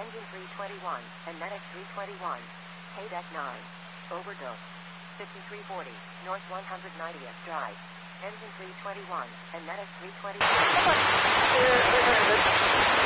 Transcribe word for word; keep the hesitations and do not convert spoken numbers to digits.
Engine three twenty-one, and Medic three twenty-one. K-Deck nine. Overdose. fifty-three forty, North one hundred ninetieth Drive. Engine three twenty-one, and Medic three twenty-one.